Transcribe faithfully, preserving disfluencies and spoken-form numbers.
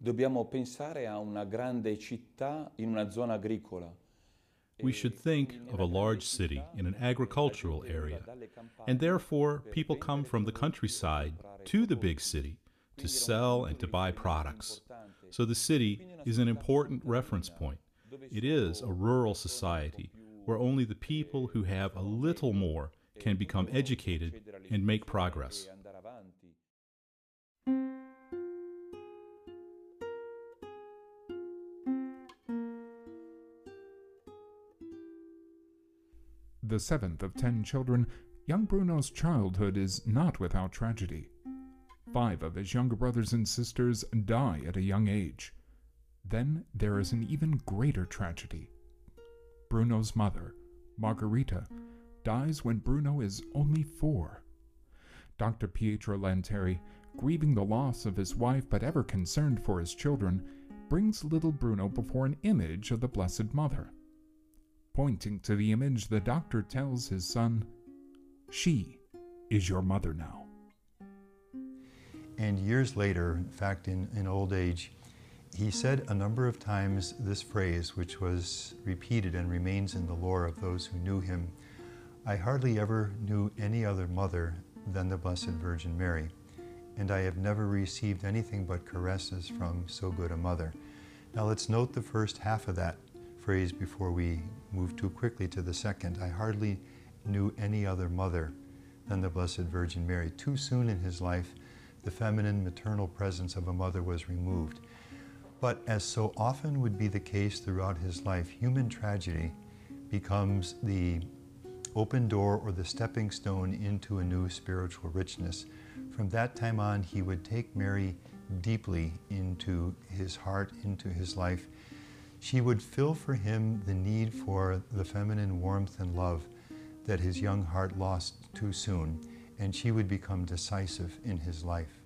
Dobbiamo pensare a una grande città in una zona agricola. We should think of a large city in an agricultural area, and therefore people come from the countryside to the big city to sell and to buy products. So the city is an important reference point. It is a rural society where only the people who have a little more can become educated and make progress. The seventh of ten children, young Bruno's childhood is not without tragedy. Five of his younger brothers and sisters die at a young age. Then there is an even greater tragedy. Bruno's mother, Margarita, dies when Bruno is only four. Doctor Pietro Lanteri, grieving the loss of his wife but ever concerned for his children, brings little Bruno before an image of the Blessed Mother. Pointing to the image, the doctor tells his son, "She is your mother now." And years later, in fact, in, in old age, he said a number of times this phrase, which was repeated and remains in the lore of those who knew him: "I hardly ever knew any other mother than the Blessed Virgin Mary, and I have never received anything but caresses from so good a mother." Now let's note the first half of that phrase before we move too quickly to the second. I hardly knew any other mother than the Blessed Virgin Mary. Too soon in his life, the feminine maternal presence of a mother was removed. But as so often would be the case throughout his life, human tragedy becomes the open door or the stepping stone into a new spiritual richness. From that time on, he would take Mary deeply into his heart, into his life. She would fill for him the need for the feminine warmth and love that his young heart lost too soon, and she would become decisive in his life.